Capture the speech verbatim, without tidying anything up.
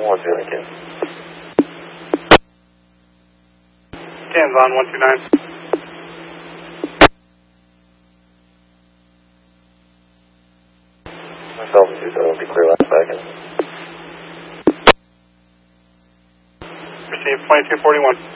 one two again. Scans on one two nine. Myself and two seven will be clear last second. Received twenty-two forty-one.